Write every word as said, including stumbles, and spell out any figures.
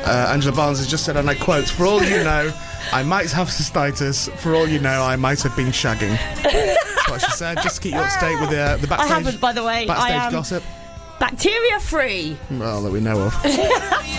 Uh, Angela Barnes has just said, and I quote, "For all you know, I might have cystitis. For all you know, I might have been shagging." That's what she said, just to keep you up to date with the, uh, the backstage, I haven't, by the way. backstage I am gossip. bacteria-free. Well, that we know of.